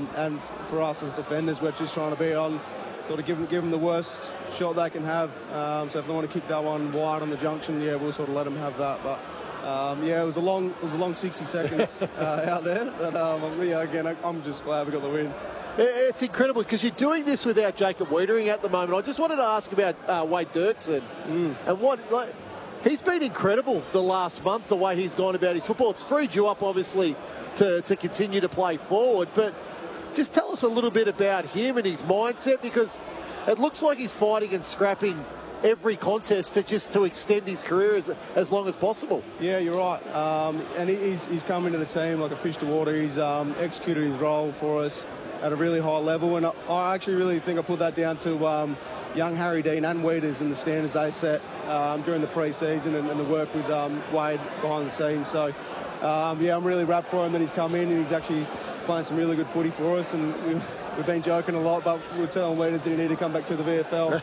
And for us as defenders, we're just trying to be on, sort of give them the worst shot they can have. So if they want to kick that one wide on the junction, yeah, we'll sort of let them have that. But yeah, it was a long 60 seconds out there. But yeah, again, I'm just glad we got the win. It's incredible because you're doing this without Jacob Wiedering at the moment. I just wanted to ask about Wade Dirksen and what he's been incredible the last month, the way he's gone about his football. It's freed you up, obviously, to continue to play forward. But just tell us a little bit about him and his mindset, because it looks like he's fighting and scrapping every contest to extend his career as long as possible. Yeah, you're right. And he's come into the team like a fish to water. He's executed his role for us at a really high level, and I actually really think I put that down to young Harry Dean and Weeders and the standards they set during the pre-season and the work with Wade behind the scenes. So yeah, I'm really wrapped for him that he's come in and he's actually playing some really good footy for us, and we've been joking a lot, but we're telling Weeders that he need to come back to the VFL.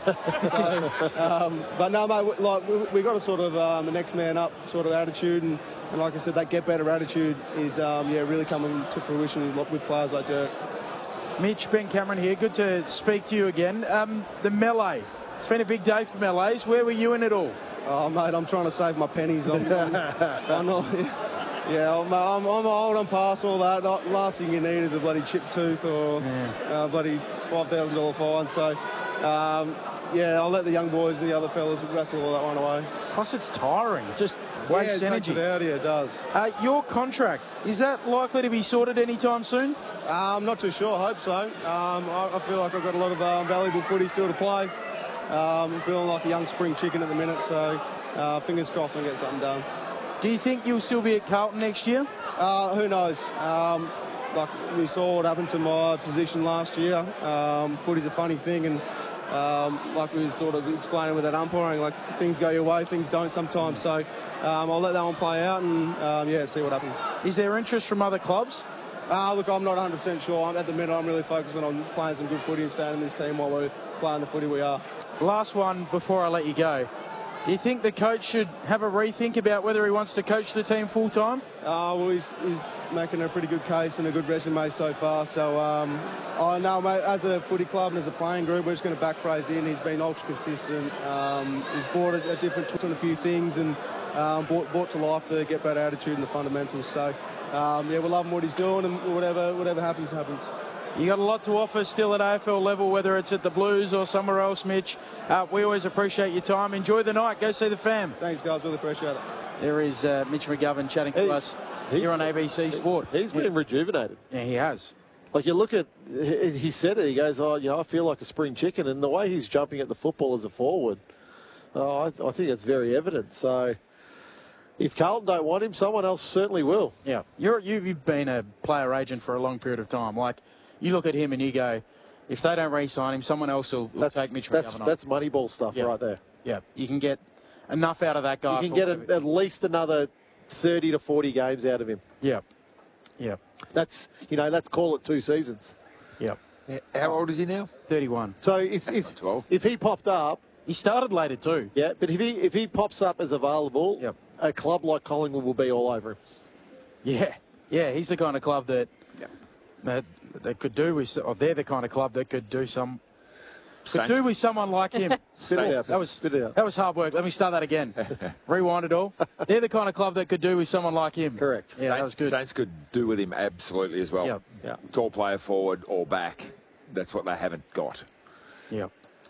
So, but no, mate, like we got a sort of the next man up sort of attitude, and like I said, that get better attitude is yeah, really coming to fruition with players like Dirk. Mitch, Ben Cameron here. Good to speak to you again. The melee. It's been a big day for melees. Where were you in it all? Oh, mate, I'm trying to save my pennies. I'm not, yeah, I'm old, I'm past all that. Last thing you need is a bloody chipped tooth or bloody $5,000 fine. So, yeah, I'll let the young boys and the other fellas wrestle all that one away. Plus, it's tiring. It just wastes energy. Yeah, it does. Your contract, is that likely to be sorted anytime soon? I'm not too sure. I hope so. I feel like I've got a lot of valuable footy still to play. I'm feeling like a young spring chicken at the minute, so fingers crossed I'll get something done. Do you think you'll still be at Carlton next year? Who knows? Like we saw what happened to my position last year. Footy's a funny thing, and like we were sort of explaining with that umpiring, like things go your way, things don't sometimes. So I'll let that one play out and yeah, see what happens. Is there interest from other clubs? Look, I'm not 100% sure. At the minute, I'm really focusing on playing some good footy and staying in this team while we're playing the footy we are. Last one before I let you go. Do you think the coach should have a rethink about whether he wants to coach the team full-time? Well, he's making a pretty good case and a good resume so far. So, I know, mate, as a footy club and as a playing group, we're just going to back Fraser in. He's been ultra consistent. He's brought a different twist on a few things and brought to life the get better attitude and the fundamentals. So, yeah, we're loving what he's doing, and whatever happens, happens. You got a lot to offer still at AFL level, whether it's at the Blues or somewhere else, Mitch. We always appreciate your time. Enjoy the night. Go see the fam. Thanks, guys. Really appreciate it. There is Mitch McGovern chatting to us here on ABC Sport. He's been rejuvenated. Yeah, he has. Like, you look at, he said it, he goes, oh, you know, I feel like a spring chicken, and the way he's jumping at the football as a forward, I think it's very evident. So if Carlton don't want him, someone else certainly will. Yeah, you've been a player agent for a long period of time. Like, you look at him and you go, if they don't re-sign him, someone else will take Mitch McGovern on. That's Moneyball stuff right there. Yeah, you can get enough out of that guy. You can get at least another 30 to 40 games out of him. Yeah, yeah. That's, you know, let's call it 2 seasons. Yeah. How old is he now? 31. So if he popped up, he started later too. Yeah, but if he pops up as available, a club like Collingwood will be all over him. Yeah, yeah. He's the kind of club that that could do with, or they're the kind of club that could do with someone like him. That was hard work. Let me start that again. Rewind it all. They're the kind of club that could do with someone like him. Correct. Yeah, that was good. Saints could do with him absolutely as well. Yeah. Tall player forward or back. That's what they haven't got. Yeah.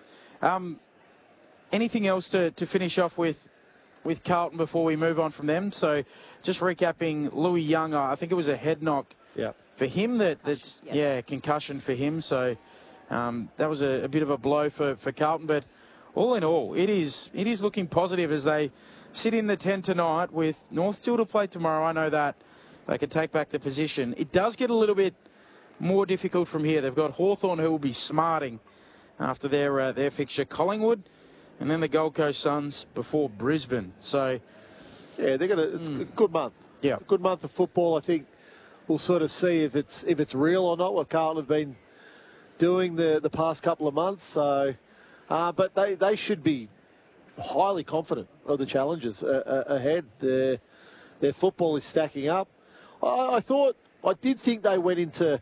Anything else to finish off with Carlton before we move on from them? So just recapping, Louis Young, I think it was a head knock for him. That's concussion for him. So that was a bit of a blow for Carlton. But all in all, it is looking positive as they sit in the 10 tonight with North still to play tomorrow. I know that they can take back the position. It does get a little bit more difficult from here. They've got Hawthorn, who will be smarting after their fixture, Collingwood, and then the Gold Coast Suns before Brisbane. So, yeah, it's a good month. Yeah, it's a good month of football. I think we'll sort of see if it's real or not, what Carlton have been doing the past couple of months. So, but they should be highly confident of the challenges ahead. Their football is stacking up. I did think they went into